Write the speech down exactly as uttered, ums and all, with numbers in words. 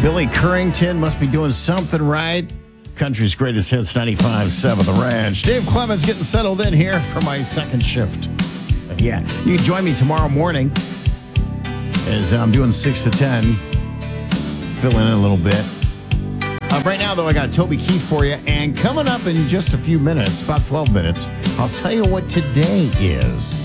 Billy Currington must be doing something right. Country's greatest hits, ninety-five point seven The Ranch. Dave Clemens getting settled in here for my second shift. But yeah, you can join me tomorrow morning as I'm doing six to ten. Filling in a little bit. Uh, right now, though, I got Toby Keith for you. And coming up in just a few minutes, about twelve minutes, I'll tell you what today is.